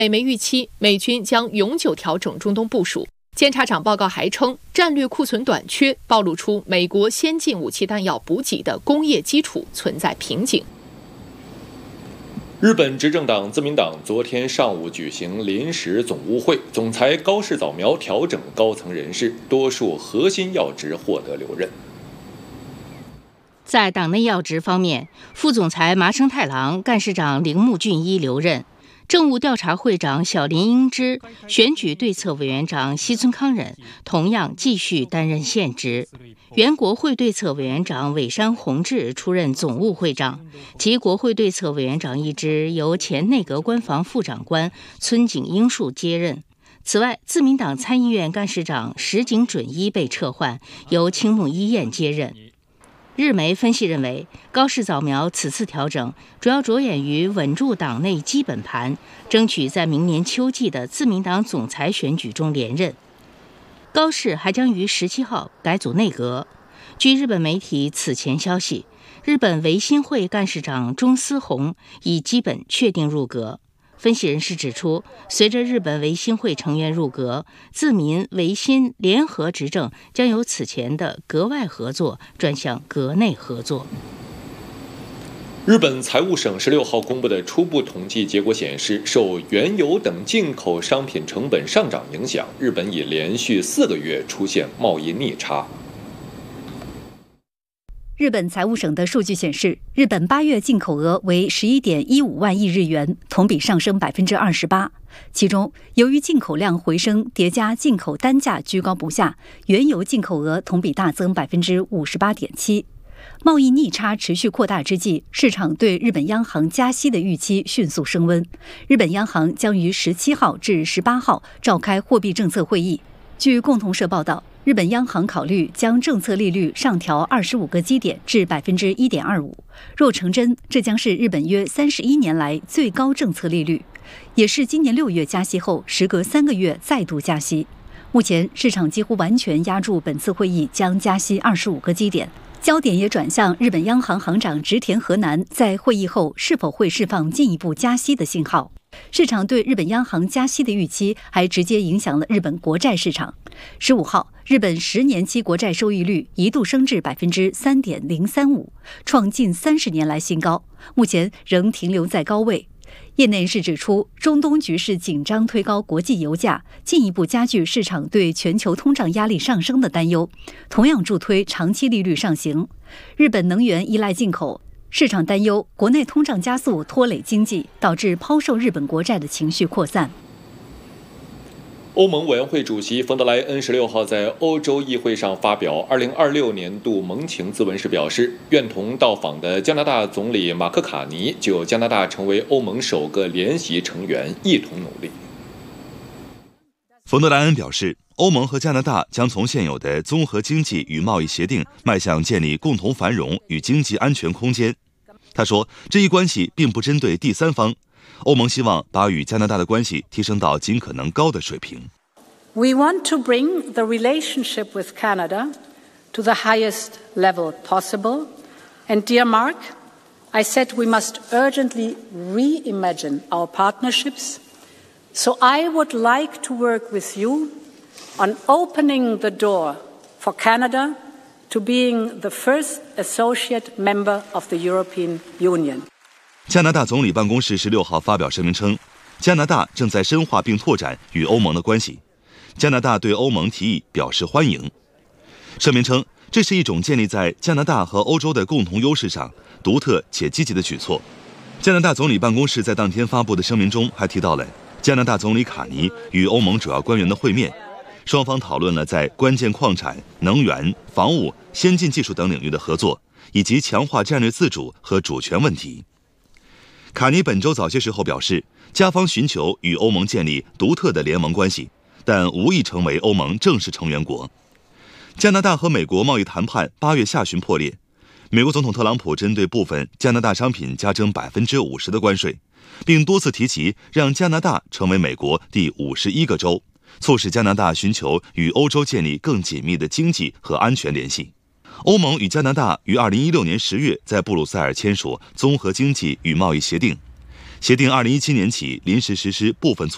美媒预期美军将永久调整中东部署。监察长报告还称，战略库存短缺暴露出美国先进武器弹药补给的工业基础存在瓶颈。 日本执政党自民党昨天上午举行临时总务会，总裁高市早苗调整高层人事，多数核心要职获得留任。 在党内要职方面，副总裁麻生太郎、干事长铃木俊一留任，政务调查会长小林英之、选举对策委员长西村康稔同样继续担任现职。原国会对策委员长尾山弘志出任总务会长，及国会对策委员长一职由前内阁官房副长官村井英树接任。此外，自民党参议院干事长石井准一被撤换，由青木一彦接任。日媒分析认为，高市早苗此次调整主要着眼于稳住党内基本盘，争取在明年秋季的自民党总裁选举中连任。高市还将于17号改组内阁。据日本媒体此前消息，日本维新会干事长中司宏已基本确定入阁。分析人士指出，随着日本维新会成员入阁，自民维新联合执政将由此前的阁外合作转向阁内合作。 日本财务省16号公布的初步统计结果显示，受原油等进口商品成本上涨影响，日本已连续4个月出现贸易逆差。 日本财务省的数据显示，日本8月进口额为11.15万亿日元，同比上升28%。其中，由于进口量回升，叠加进口单价居高不下，原油进口额同比大增58.7%。贸易逆差持续扩大之际，市场对日本央行加息的预期迅速升温。日本央行将于17号至18号召开货币政策会议。据共同社报道，日本央行考虑将政策利率上调25个基点至 1.25%， 若成真，这将是日本约31年来最高政策利率，也是今年6月加息后时隔3个月再度加息。目前市场几乎完全押注本次会议将加息25个基点，焦点也转向日本央行行长植田和男在会议后是否会释放进一步加息的信号。市场对日本央行加息的预期还直接影响了日本国债市场。15号，日本10年期国债收益率一度升至 3.035%， 创近30年来新高，目前仍停留在高位。业内人士指出，中东局势紧张推高国际油价，进一步加剧市场对全球通胀压力上升的担忧，同样助推长期利率上行。日本能源依赖进口，市场担忧国内通胀加速拖累经济，导致抛售日本国债的情绪扩散。 欧盟委员会主席冯德莱恩16号在欧洲议会上发表2026年度盟情咨文时表示，愿同到访的加拿大总理马克卡尼就加拿大成为欧盟首个联席成员一同努力。 冯德莱恩表示，欧盟和加拿大将从现有的综合经济与贸易协定迈向建立共同繁荣与经济安全空间。他说，这一关系并不针对第三方，欧盟希望把与加拿大的关系提升到尽可能高的水平。 We want to bring the relationship with Canada to the highest level possible. And dear Mark, I said we must urgently reimagine our partnerships. So I would like to work with you on opening the door for Canada to being the first associate member of the European Union. 加拿大总理办公室16号发表声明称，加拿大正在深化并拓展与欧盟的关系。加拿大对欧盟提议表示欢迎。声明称，这是一种建立在加拿大和欧洲的共同优势上独特且积极的举措。加拿大总理办公室在当天发布的声明中还提到了加拿大总理卡尼与欧盟主要官员的会面，双方讨论了在关键矿产、能源、防务、先进技术等领域的合作，以及强化战略自主和主权问题。卡尼本周早些时候表示，加方寻求与欧盟建立独特的联盟关系，但无意成为欧盟正式成员国。加拿大和美国贸易谈判8月下旬破裂，美国总统特朗普针对部分加拿大商品加征50%的关税，并多次提及让加拿大成为美国第51个州，促使加拿大寻求与欧洲建立更紧密的经济和安全联系。欧盟与加拿大于2016年10月在布鲁塞尔签署综合经济与贸易协定，协定2017年起临时实施部分措